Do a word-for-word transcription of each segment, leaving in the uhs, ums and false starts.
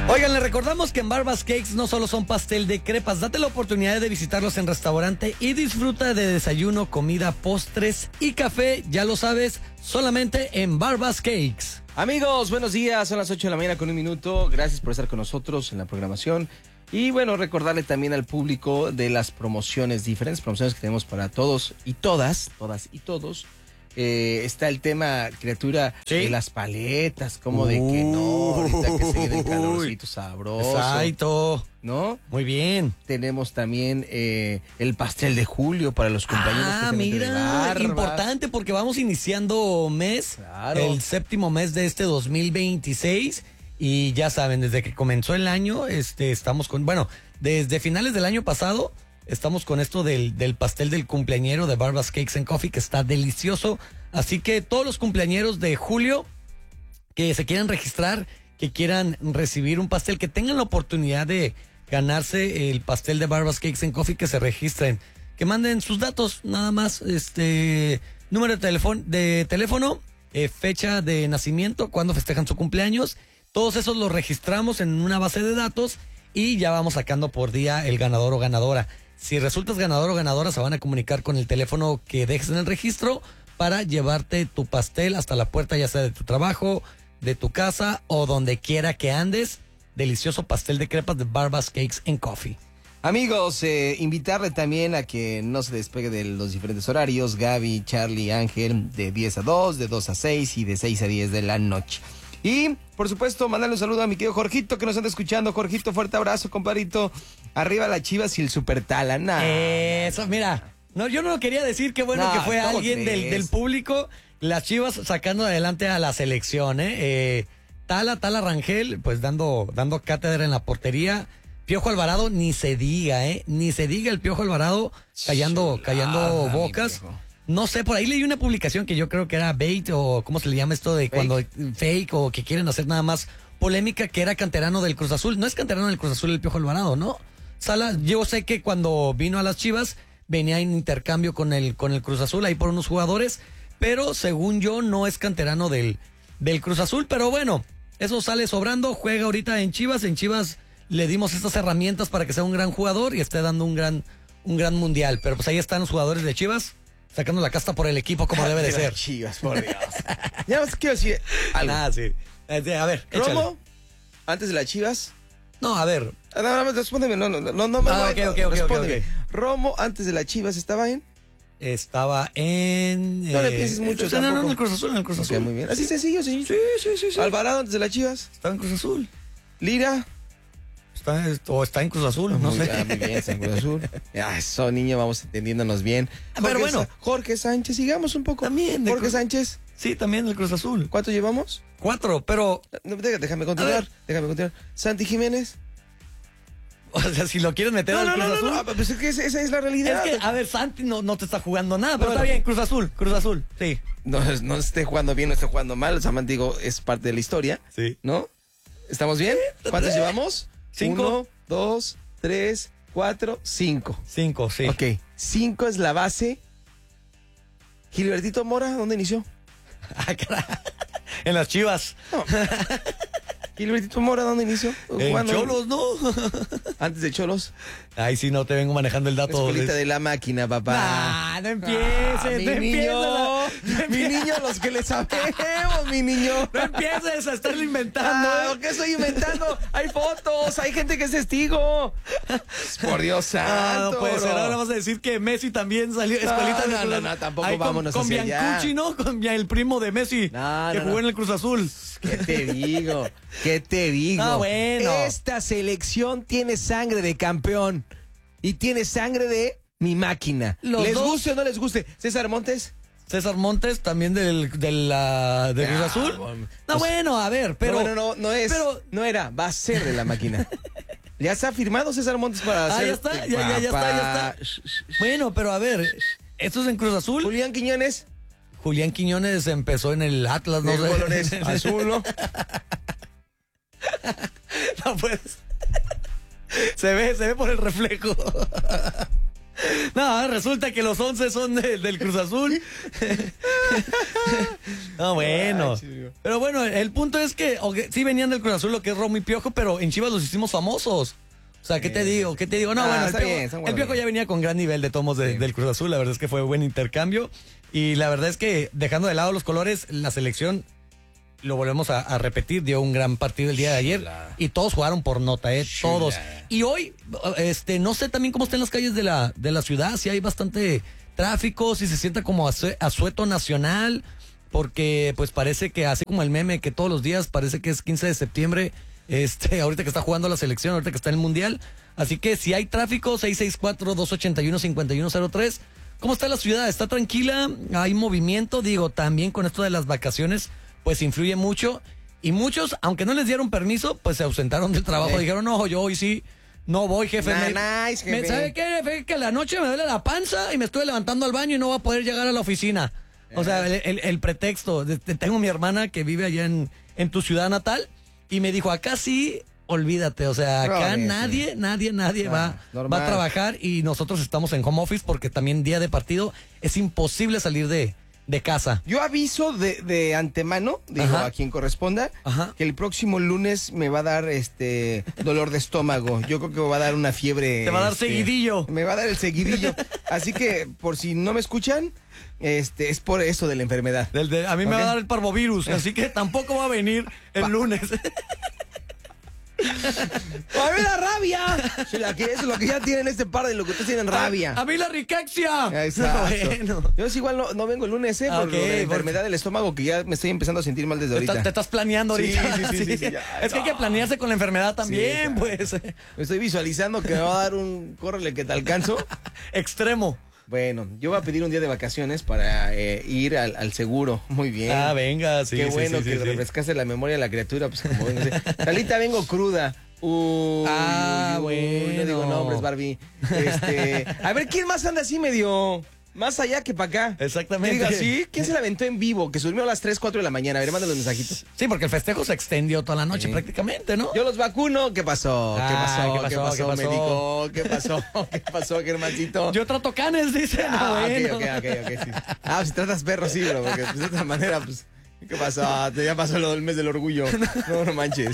Oigan, les recordamos que en Barbas Cakes no solo son pastel de crepas, date la oportunidad de visitarlos en restaurante y disfruta de desayuno, comida, postres y café, ya lo sabes, solamente en Barbas Cakes. Amigos, buenos días, son las ocho de la mañana con un minuto, gracias por estar con nosotros en la programación. Y bueno, recordarle también al público de las promociones, diferentes promociones que tenemos para todos y todas, todas y todos. Eh, está el tema, criatura, ¿Sí? de las paletas, como de que no, ahorita que se viene el calorcito sabroso. Exacto. ¿No? Muy bien. Tenemos también eh, el pastel de julio para los compañeros. Ah, que mira, importante porque vamos iniciando mes, Claro. el séptimo mes de este dos mil veintiséis. Y ya saben, desde que comenzó el año, este, estamos con, bueno, desde finales del año pasado, estamos con esto del, del pastel del cumpleañero de Barbas Cakes and Coffee, que está delicioso. Así que todos los cumpleañeros de julio que se quieran registrar, que quieran recibir un pastel, que tengan la oportunidad de ganarse el pastel de Barbas Cakes and Coffee, que se registren, que manden sus datos, nada más, este, número de teléfono, de teléfono, eh, fecha de nacimiento, cuando festejan su cumpleaños. Todos esos los registramos en una base de datos y ya vamos sacando por día el ganador o ganadora. Si resultas ganador o ganadora, se van a comunicar con el teléfono que dejes en el registro para llevarte tu pastel hasta la puerta, ya sea de tu trabajo, de tu casa o donde quiera que andes. Delicioso pastel de crepas de Barbas Cakes and Coffee. Amigos, eh, invitarle también a que no se despegue de los diferentes horarios. Gaby, Charlie, Ángel, de diez a dos, de dos a seis y de seis a diez de la noche. Y, por supuesto, mandarle un saludo a mi querido Jorgito que nos anda escuchando. Jorgito, fuerte abrazo, compadrito. Arriba las Chivas y el Super Talana. Eso, mira, no, yo no lo quería decir, qué bueno No, que fue ¿cómo alguien del, crees? del público. Las Chivas sacando adelante a la selección, ¿eh? eh Tala, Tala Rangel, pues dando, dando cátedra en la portería. Piojo Alvarado, ni se diga, ¿eh? Ni se diga el Piojo Alvarado callando, Chulada, callando mi bocas. viejo. No sé, por ahí leí una publicación que yo creo que era bait o cómo se le llama esto de Fake. cuando fake o que quieren hacer nada más polémica, que era canterano del Cruz Azul. No es canterano del Cruz Azul el Piojo Alvarado, ¿no? Sala, yo sé que cuando vino a las Chivas venía en intercambio con el, con el Cruz Azul ahí por unos jugadores, pero según yo no es canterano del, del Cruz Azul, pero bueno, eso sale sobrando, juega ahorita en Chivas, en Chivas le dimos estas herramientas para que sea un gran jugador y esté dando un gran, un gran mundial, pero pues ahí están los jugadores de Chivas sacando la casta por el equipo como debe de ser. Chivas, por Dios. Ya más quiero decir algo. Ah, sí. Eh, A ver, échale. ¿Romo? Antes de las Chivas. No, a ver. Ah, No, no, respóndeme, no, no, no, no, Ah, no, ok, ok, ok, respóndeme. ok, Romo antes de las Chivas estaba en. Estaba en... No le eh, pienses mucho, No, no, no, tampoco. en el Cruz Azul, en el Cruz Ok, Azul. muy bien. Así sencillo, sí. Sí, sí, sí, sí. Alvarado antes de las Chivas. Estaba en Cruz Azul. Lira. Está, o está en Cruz Azul, no muy, sé. ah, muy bien, está en Cruz Azul. Ya, eso, niño, vamos entendiéndonos bien. Pero Jorge bueno. Sa- Jorge Sánchez, sigamos un poco. También de Jorge Cruz- Sánchez, Sí, también el Cruz Azul. ¿cuánto llevamos? Cuatro, pero... No, déjame, déjame continuar, A ver. déjame continuar. Santi Jiménez. O sea, si lo quieres meter No, al no, Cruz no, Azul... no, no, pues es que esa, esa es la realidad. Es que, a ver, Santi no, no te está jugando nada, pero Bueno. está bien, Cruz Azul, Cruz Azul, sí. No, no esté jugando bien, no esté jugando mal. O sea, man, digo, es parte de la historia. Sí. ¿No? ¿Estamos bien? ¿Cuántos llevamos? Cinco. Uno, dos, tres, cuatro, cinco. Cinco, sí. Ok, cinco es la base. Gilbertito Mora, ¿dónde inició? Ah, caray. En las Chivas. No. Gilbertito Mora, ¿dónde inició? En Jugando- Cholos, ¿no? Antes de Cholos. Ay, sí, no te vengo manejando el dato. Escuelita de- de la máquina, papá. Ah, no empieces, Ah, mi no empieces. niño, a- no mi empie- niño, los que le sabemos, mi niño. No empieces a estarle inventando. Ah, ¿eh? ¿qué estoy inventando? Hay fotos, hay gente que es testigo. Por Dios Ah, santo. no puede ser. bro. Ahora vas a decir que Messi también salió escuelita no, de Cruz no, Azul. no, tampoco Ahí con- vámonos con, hacia allá. Biancucci, ¿no? Con el primo de Messi, No, que no, jugó no. en el Cruz Azul. ¿Qué te digo? ¿Qué te digo? Ah, bueno. Esta selección tiene sangre de campeón y tiene sangre de mi máquina. Los ¿Les dos- guste o no les guste? César Montes. César Montes, también del, de la, de Cruz Ah, Azul. bueno. No, bueno, a ver, pero... no, no, no, no es. pero- no era, va a ser de la máquina. Ya está firmado César Montes para Ah, hacer. ya está, ya, ya, ya está, ya está. Bueno, pero a ver, ¿esto es en Cruz Azul? Julián Quiñones. Julián Quiñones empezó en el Atlas, no No sé. colores azul, ¿no? No puedes. Se ve, se ve por el reflejo. No, resulta que los once son de- del Cruz Azul. No, bueno. Ay, chido. Pero Pero bueno, el punto es que okay, sí venían del Cruz Azul lo que es Romo y Piojo, pero en Chivas los hicimos famosos. O sea, ¿qué te digo? ¿Qué te digo? No, ah, bueno, el Piojo, bien, el Piojo ya venía con gran nivel de tomos de, sí. del Cruz Azul. La verdad es que fue buen intercambio. Y la verdad es que, dejando de lado los colores, la selección, lo volvemos a, a repetir, dio un gran partido el día de ayer. Chula. Y todos jugaron por nota, ¿eh? Chula. Todos. Y hoy, este, no sé también cómo están las calles de la, de la ciudad, si hay bastante tráfico, si se sienta como asue, asueto nacional, porque pues parece que, así como el meme que todos los días parece que es quince de septiembre, Este, ahorita que está jugando la selección, ahorita que está en el Mundial. Así que si hay tráfico, seis seis cuatro, dos ocho uno, cinco uno cero tres. ¿Cómo está la ciudad? ¿Está tranquila? ¿Hay movimiento? Digo, también con esto de las vacaciones, pues influye mucho. Y muchos, aunque no les dieron permiso, pues se ausentaron del trabajo. Sí. Dijeron, no, yo hoy sí no voy, jefe. Nah, me, nice, jefe. Me, ¿Sabe qué, jefe? Que la noche me duele la panza y me estuve levantando al baño y no voy a poder llegar a la oficina. O sea, el, el, el pretexto. Tengo mi hermana que vive allá en, en tu ciudad natal. Y me dijo, acá sí, olvídate, o sea, acá no, nadie, sí. nadie, nadie ah, va, va a trabajar y nosotros estamos en home office porque también día de partido es imposible salir de, de casa. Yo aviso de, de antemano, digo, Ajá. a quien corresponda, Ajá. que el próximo lunes me va a dar este dolor de estómago. Yo creo que me va a dar una fiebre. Te va a dar este, seguidillo. Me va a dar el seguidillo. Así que, por si no me escuchan, Este, es por eso de la enfermedad. Del de, a mí ¿Okay? me va a dar el parvovirus, así que tampoco va a venir el pa. lunes. ¡A mí la rabia! Sí, la que, eso es lo que ya tienen este par de locutores, tienen rabia. ¡A mí la riquexia! Exacto. Bueno. Yo igual no, no vengo el lunes, ¿eh? Por okay, la enfermedad del estómago que ya me estoy empezando a sentir mal desde ahorita. Te, te estás planeando ahorita. Sí, sí, sí. sí, sí, sí ya, es no. que hay que planearse con la enfermedad también, sí, pues. Me estoy visualizando que me va a dar un córrele que te alcanzo. Extremo. Bueno, yo voy a pedir un día de vacaciones para eh, ir al, al seguro. Muy bien. Ah, venga, sí. Qué sí, bueno sí, que sí, refrescase sí. la memoria de la criatura. Pues como vengo, Talita, vengo cruda. Uy, ah, uy, bueno. No digo nombres, Barbie. Este, a ver, ¿quién más anda así medio más allá que para acá? Exactamente. Diga, ¿sí? ¿Quién se la aventó en vivo? Que se durmió a las tres, cuatro de la mañana. A ver, mándale los mensajitos. Sí, porque el festejo se extendió toda la noche sí. prácticamente, ¿no? Yo los vacuno. ¿Qué pasó? ¿Qué pasó? Ah, ¿Qué pasó? ¿Qué pasó, ¿Qué pasó? médico? ¿Qué pasó? ¿Qué pasó, Germancito? Yo trato canes, dice. Ah, no, bueno. ok, ok, ok, ok, sí. Ah, si tratas perros, sí, bro, porque pues, de esta manera, pues, ¿qué pasó? Ya pasó lo del mes del orgullo. No, no manches.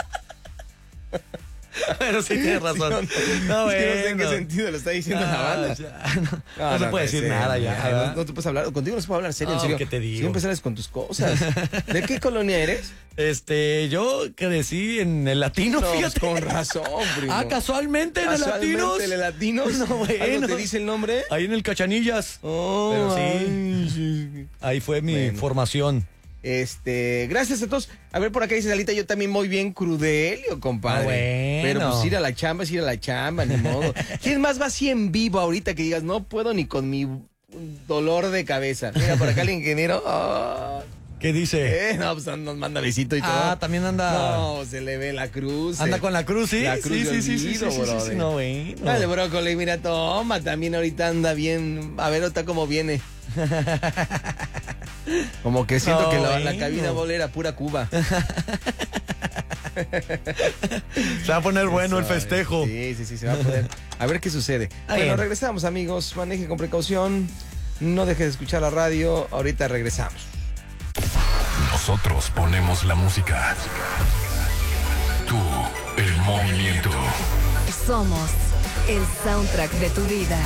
Pero sí tienes razón. Sí, no, no, no, es que bueno. no sé en qué sentido lo está diciendo no, la banda. Ya, no, no, no se puede decir nada ya. ya no, no te puedes hablar, contigo no se puede hablar serio, no, en serio. ¿qué te digo? Siempre sales con tus cosas. ¿De qué colonia eres? Este, yo crecí en el Latino, no, fíjate. Con razón, primo. Ah, casualmente en el Latinos. ¿En el Latinos? No, bueno. ¿No te dice el nombre? Ahí en el Cachanillas. Oh, pero sí, ay, sí. Ahí fue mi bueno. formación. Este, gracias a todos. A ver, por acá dice Dalita, yo también voy bien crudelio, compadre. Ah, bueno. Pero pues ir a la chamba es ir a la chamba, ni modo. ¿Quién más va así en vivo ahorita que digas, no puedo ni con mi dolor de cabeza? Mira, por acá el ingeniero. Oh. ¿Qué dice? Eh, no, pues nos manda besito y todo. Ah, también anda. No, se le ve la cruz. Anda eh. con la cruz, sí. La cruz sí, de sí, olvido, sí, sí, bro. sí, sí, no, bueno. Dale, brócoli, mira, toma, también ahorita anda bien. A ver, ahorita cómo viene. Como que siento no, que la, la cabina bolera pura Cuba. Se va a poner bueno Eso, el festejo. Sí, sí, sí, se va a poner. A ver qué sucede. Bueno, bien. Regresamos, amigos. Maneje con precaución. No deje de escuchar la radio. Ahorita regresamos. Nosotros ponemos la música. Tú, el movimiento. Somos el soundtrack de tu vida.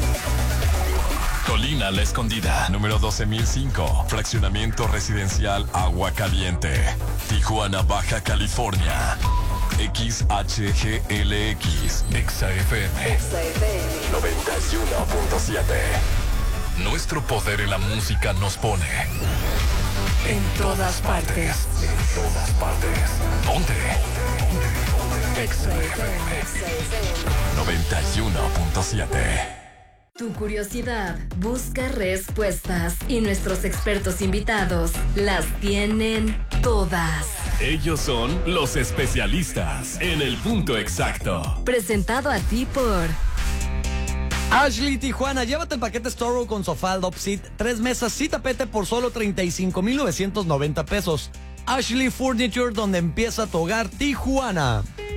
Colina La Escondida, número doce mil cinco, fraccionamiento residencial Agua Caliente, Tijuana, Baja California. X H G L X, Exa F M, Exa F M noventa y uno punto siete. Nuestro poder en la música nos pone en todas partes. En todas partes. ¿Dónde? Exa F M noventa y uno punto siete. Tu curiosidad busca respuestas y nuestros expertos invitados las tienen todas. Ellos son los especialistas en el punto exacto. Presentado a ti por Ashley Tijuana. Llévate el paquete Storrow con sofá, Love Seat, tres mesas y tapete por solo treinta y cinco mil novecientos noventa pesos. Ashley Furniture, donde empieza tu hogar, Tijuana.